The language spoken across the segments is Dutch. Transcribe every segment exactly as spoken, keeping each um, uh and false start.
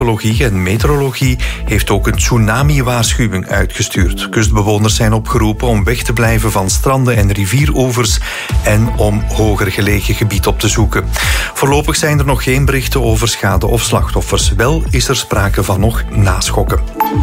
Meteorologie en meteorologie heeft ook een tsunami-waarschuwing uitgestuurd. Kustbewoners zijn opgeroepen om weg te blijven van stranden en rivieroevers en om hoger gelegen gebied op te zoeken. Voorlopig zijn er nog geen berichten over schade of slachtoffers. Wel is er sprake van nog naschokken.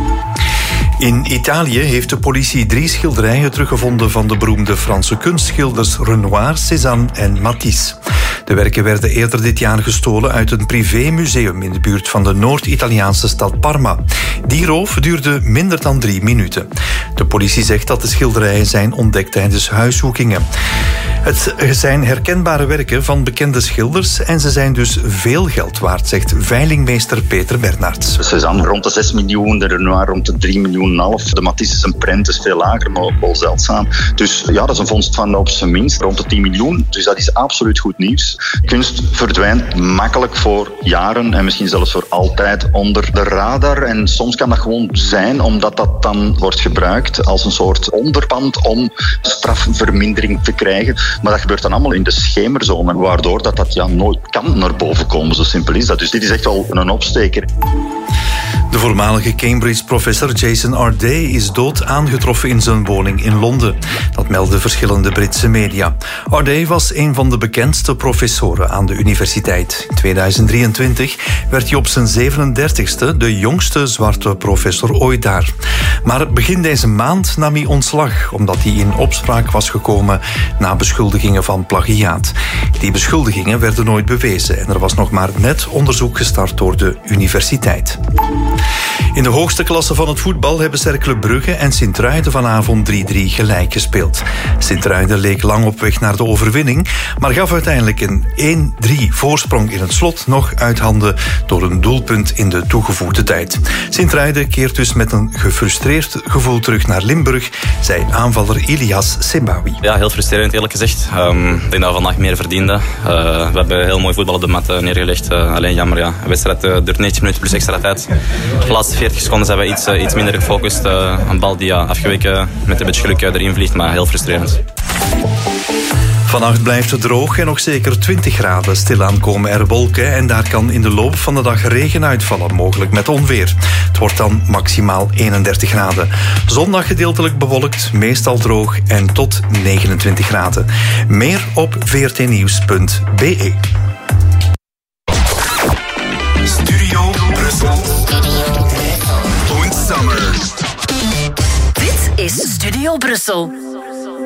In Italië heeft de politie drie schilderijen teruggevonden van de beroemde Franse kunstschilders Renoir, Cézanne en Matisse. De werken werden eerder dit jaar gestolen uit een privémuseum in de buurt van de Noord-Italiaanse stad Parma. Die roof duurde minder dan drie minuten. De politie zegt dat de schilderijen zijn ontdekt tijdens huiszoekingen. Het zijn herkenbare werken van bekende schilders en ze zijn dus veel geld waard, zegt veilingmeester Peter Bernards. Cézanne rond de zes miljoen, de Renoir rond de drie miljoen en half. De Matisse is een prent, is veel lager, maar ook wel zeldzaam. Dus ja, dat is een vondst van op zijn minst rond de tien miljoen. Dus dat is absoluut goed nieuws. Kunst verdwijnt makkelijk voor jaren en misschien zelfs voor altijd onder de radar. En soms kan dat gewoon zijn omdat dat dan wordt gebruikt als een soort onderpand om strafvermindering te krijgen. Maar dat gebeurt dan allemaal in de schemerzone, waardoor dat, dat ja, nooit kan naar boven komen. Zo simpel is dat. Dus dit is echt wel een opsteker. De voormalige Cambridge-professor Jason Arday is dood aangetroffen in zijn woning in Londen. Dat melden verschillende Britse media. Arday was een van de bekendste professoren aan de universiteit. In tweeduizend drieëntwintig werd hij op zijn zevenendertigste de jongste zwarte professor ooit daar. Maar begin deze maand nam hij ontslag, omdat hij in opspraak was gekomen na beschuldigingen van plagiaat. Die beschuldigingen werden nooit bewezen en er was nog maar net onderzoek gestart door de universiteit. In de hoogste klasse van het voetbal hebben Cercle Brugge en Sint-Truiden vanavond drie-drie gelijk gespeeld. Sint-Truiden leek lang op weg naar de overwinning, maar gaf uiteindelijk een één-drie voorsprong in het slot nog uit handen door een doelpunt in de toegevoegde tijd. Sint-Truiden keert dus met een gefrustreerd gevoel terug naar Limburg, zei aanvaller Ilias Sembawi. Ja, heel frustrerend eerlijk gezegd. Um, ik denk dat we vandaag meer verdienden. Uh, we hebben heel mooi voetbal op de mat uh, neergelegd. Uh, alleen jammer, ja. De wedstrijd uh, duurt negentig minuten plus extra tijd. De laatste veertig seconden zijn we iets, uh, iets minder gefocust. Uh, een bal die ja, afgeweken met een beetje geluk uh, erin vliegt, maar heel frustrerend. Vannacht blijft het droog en nog zeker twintig graden. Stilaan komen er wolken en daar kan in de loop van de dag regen uitvallen, mogelijk met onweer. Het wordt dan maximaal eenendertig graden. Zondag gedeeltelijk bewolkt, meestal droog en tot negenentwintig graden. Meer op v r t nieuws punt b e. Studio Brussel. Point Summer. Dit is Studio Brussel.